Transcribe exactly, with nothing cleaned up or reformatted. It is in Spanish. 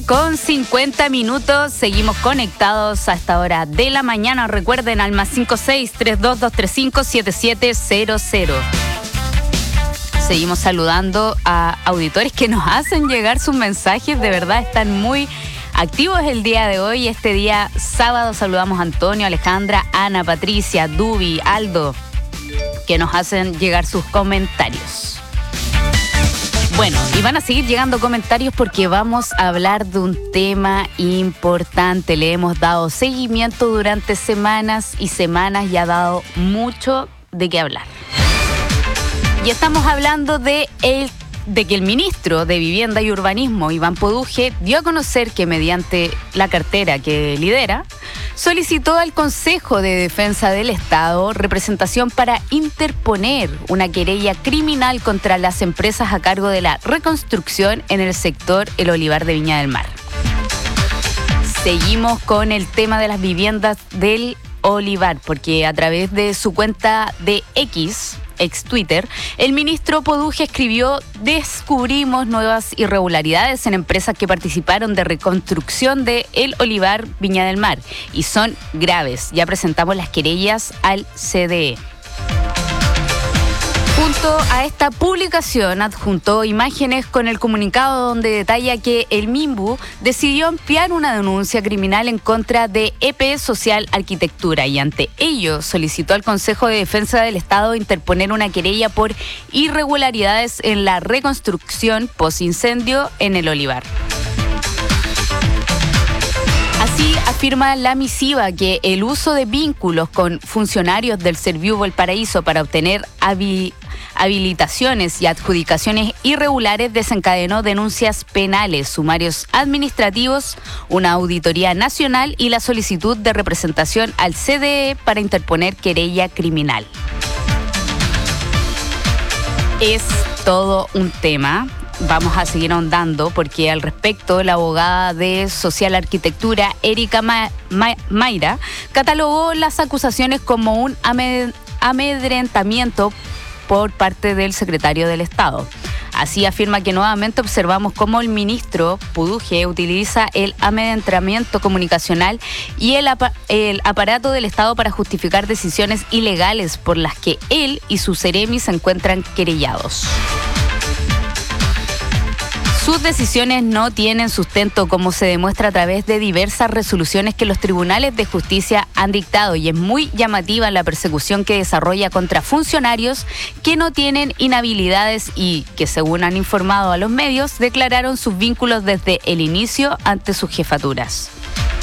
con cincuenta minutos. Seguimos conectados a esta hora de la mañana. Recuerden al más cinco seis, tres dos dos tres cinco, siete siete cero cero. Seguimos saludando a auditores que nos hacen llegar sus mensajes. De verdad están muy activos el día de hoy. Este día sábado saludamos a Antonio, Alejandra, Ana, Patricia, Dubi, Aldo, que nos hacen llegar sus comentarios. Bueno, y van a seguir llegando comentarios porque vamos a hablar de un tema importante. Le hemos dado seguimiento durante semanas y semanas y ha dado mucho de qué hablar. Y estamos hablando de, el, de que el ministro de Vivienda y Urbanismo, Iván Poduje, dio a conocer que mediante la cartera que lidera, solicitó al Consejo de Defensa del Estado representación para interponer una querella criminal contra las empresas a cargo de la reconstrucción en el sector El Olivar de Viña del Mar. Seguimos con el tema de las viviendas del Olivar, porque a través de su cuenta de X, ex Twitter, el ministro Poduje escribió: descubrimos nuevas irregularidades en empresas que participaron de reconstrucción de El Olivar Viña del Mar y son graves. Ya presentamos las querellas al C D E. Junto a esta publicación adjuntó imágenes con el comunicado donde detalla que el MIMBU decidió ampliar una denuncia criminal en contra de E P Social Arquitectura y ante ello solicitó al Consejo de Defensa del Estado interponer una querella por irregularidades en la reconstrucción posincendio en El Olivar. Así afirma la misiva que el uso de vínculos con funcionarios del Serviu Valparaíso para obtener habi- habilitaciones y adjudicaciones irregulares desencadenó denuncias penales, sumarios administrativos, una auditoría nacional y la solicitud de representación al C D E para interponer querella criminal. Es todo un tema. Vamos a seguir ahondando porque al respecto la abogada de Social Arquitectura, Erika Ma- Ma- Mayra, catalogó las acusaciones como un amed- amedrentamiento por parte del secretario del Estado. Así afirma que nuevamente observamos cómo el ministro Poduje utiliza el amedrentamiento comunicacional y el, apa- el aparato del Estado para justificar decisiones ilegales por las que él y su Seremi se encuentran querellados. Sus decisiones no tienen sustento, como se demuestra a través de diversas resoluciones que los tribunales de justicia han dictado, y es muy llamativa la persecución que desarrolla contra funcionarios que no tienen inhabilidades y que, según han informado a los medios, declararon sus vínculos desde el inicio ante sus jefaturas.